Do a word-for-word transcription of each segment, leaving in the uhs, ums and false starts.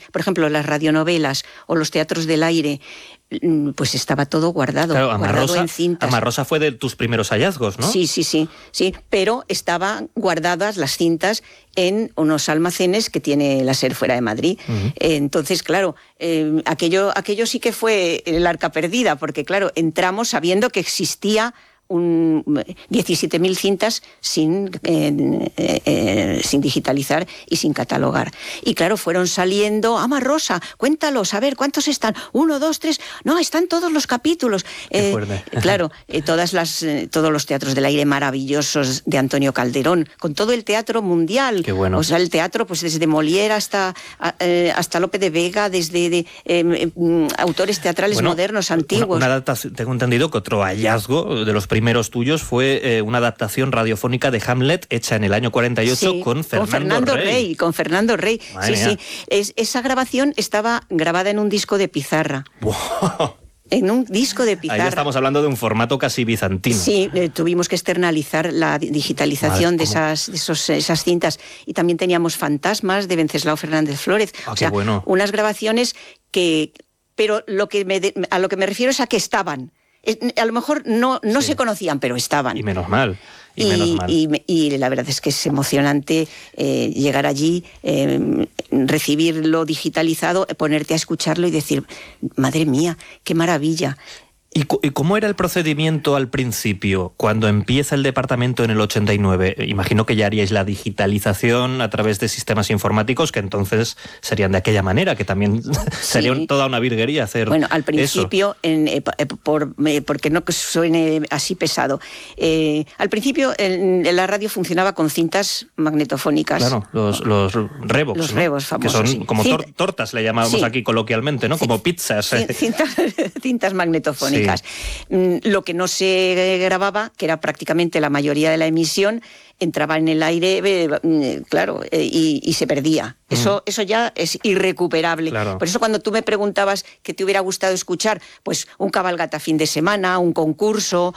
por ejemplo, las radionovelas o los teatros del aire, pues estaba todo guardado, claro, guardado Amarrosa, en cintas. Amarrosa fue de tus primeros hallazgos, ¿no? Sí, sí, sí, sí, pero estaban guardadas las cintas en unos almacenes que tiene la SER fuera de Madrid. Uh-huh. Entonces, claro, eh, aquello, aquello sí que fue el arca perdida, porque claro, entramos sabiendo que existía un diecisiete mil cintas sin, eh, eh, sin digitalizar y sin catalogar. Y claro, fueron saliendo, Ama Rosa, cuéntalos, a ver, ¿cuántos están? Uno, dos, tres, no, están todos los capítulos. Qué eh, fuerte. Claro, eh, todas las, eh, todos los teatros del aire maravillosos de Antonio Calderón, con todo el teatro mundial. Qué bueno. O sea, el teatro, pues desde Molière hasta, eh, hasta Lope de Vega, desde de, eh, eh, autores teatrales bueno, modernos, antiguos. Una, una adaptación, tengo entendido que otro hallazgo de los primeros tuyos fue eh, una adaptación radiofónica de Hamlet hecha en el año cuarenta y ocho sí, con Fernando, con Fernando Rey. Rey. Con Fernando Rey, Madre sí, mía. sí. Es, esa grabación estaba grabada en un disco de pizarra. Wow. En un disco de pizarra. Ahí estamos hablando de un formato casi bizantino. Sí, eh, tuvimos que externalizar la digitalización Madre, de, esas, de esos, esas cintas. Y también teníamos Fantasmas de Venceslao Fernández Flórez. Ah, o sea, qué bueno. Unas grabaciones que... Pero lo que me, a lo que me refiero es a que estaban. A lo mejor no, no sí. se conocían, pero estaban. Y menos mal. Y, y, menos mal. y, y la verdad es que es emocionante eh, llegar allí, eh, recibirlo digitalizado, ponerte a escucharlo y decir, madre mía, qué maravilla. ¿Y, ¿Y cómo era el procedimiento al principio, cuando empieza el departamento en el ochenta y nueve? Imagino que ya haríais la digitalización a través de sistemas informáticos, que entonces serían de aquella manera, que también sí. sería toda una virguería hacer Bueno, al principio, en, eh, por, eh, porque no suene así pesado, eh, al principio en, en la radio funcionaba con cintas magnetofónicas. Claro, los, los Revox, Los ¿no? Revox famosos, que son sí. como tor Cint- tortas, le llamábamos sí. aquí coloquialmente, ¿no? Como pizzas. Cintas, cintas magnetofónicas. Sí. Lo que no se grababa, que era prácticamente la mayoría de la emisión, entraba en el aire, eh, claro, eh, y, y se perdía. Mm. Eso, eso ya es irrecuperable. Claro. Por eso cuando tú me preguntabas qué te hubiera gustado escuchar, pues un cabalgata fin de semana, un concurso,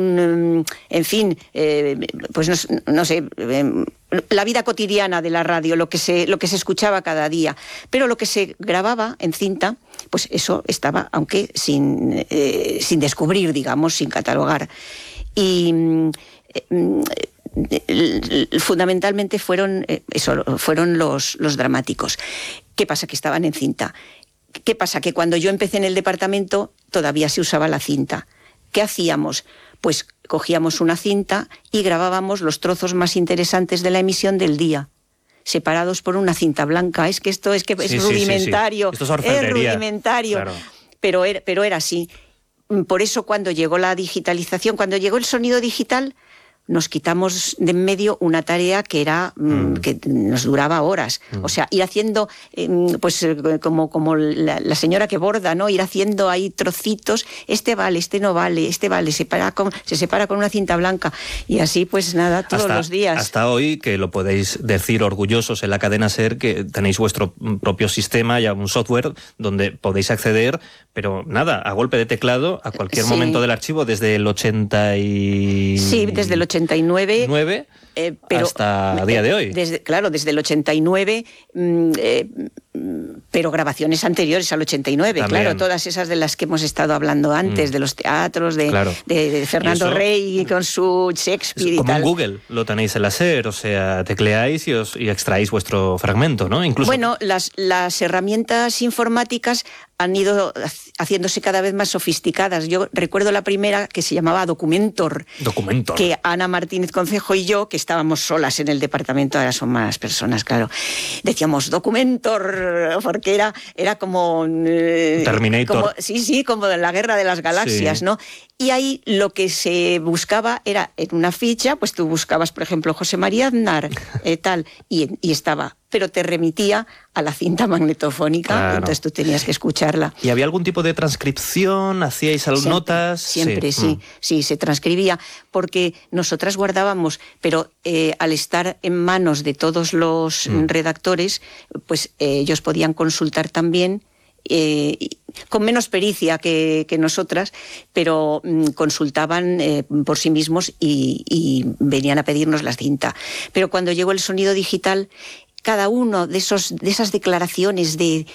un, en fin, eh, pues no, no sé, eh, la vida cotidiana de la radio, lo que se, lo que se escuchaba cada día. Pero lo que se grababa en cinta, pues eso estaba, aunque sin, eh, sin descubrir, digamos, sin catalogar. Y eh, fundamentalmente fueron, eh, eso, fueron los, los dramáticos. ¿Qué pasa? Que estaban en cinta. ¿Qué pasa? Que cuando yo empecé en el departamento todavía se usaba la cinta. ¿Qué hacíamos? Pues cogíamos una cinta y grabábamos los trozos más interesantes de la emisión del día, separados por una cinta blanca. Es que esto es que es sí, rudimentario, sí, sí. Esto es, es rudimentario, claro. pero, era, pero era así. Por eso cuando llegó la digitalización, cuando llegó el sonido digital, nos quitamos de en medio una tarea que era mm. que nos duraba horas. Mm. O sea, ir haciendo, eh, pues como, como la, la señora que borda, ¿no? Ir haciendo ahí trocitos, este vale, este no vale, este vale, se, para con, se separa con una cinta blanca. Y así, pues nada, todos hasta, los días. Hasta hoy, que lo podéis decir orgullosos en la cadena SER, que tenéis vuestro propio sistema, ya un software, donde podéis acceder, pero nada, a golpe de teclado, a cualquier sí. momento del archivo, desde el ochenta y... Sí, desde el ochenta y nueve. nueve eh, pero, hasta el día de hoy. Desde, claro, desde el ochenta y nueve, mmm, eh, pero grabaciones anteriores al ochenta y nueve, También. claro, todas esas de las que hemos estado hablando antes, mm. de los teatros, de, claro. de, de Fernando eso, Rey con su Shakespeare y como tal. en Google lo tenéis en la SER, o sea, tecleáis y, os, y extraéis vuestro fragmento, ¿no? Incluso... Bueno, las, las herramientas informáticas han ido haciéndose cada vez más sofisticadas. Yo recuerdo la primera que se llamaba Documentor. Documentor. Que Ana Martínez Concejo y yo, que estábamos solas en el departamento, ahora son más personas, claro, decíamos Documentor, porque era, era como... Eh, Terminator. Como, sí, sí, como en la Guerra de las Galaxias, sí. ¿no? Y ahí lo que se buscaba era, en una ficha, pues tú buscabas, por ejemplo, José María Aznar, eh, tal, y, y estaba, pero te remitía a la cinta magnetofónica, claro. Entonces tú tenías que escucharla. ¿Y había algún tipo de transcripción? ¿Hacíais algunas notas? Siempre, sí, sí, mm. sí, se transcribía, porque nosotras guardábamos, pero eh, al estar en manos de todos los mm. redactores, pues eh, ellos podían consultar también, eh, con menos pericia que, que nosotras, pero mm, consultaban eh, por sí mismos y, y venían a pedirnos la cinta. Pero cuando llegó el sonido digital, cada uno de, esos, de esas declaraciones de,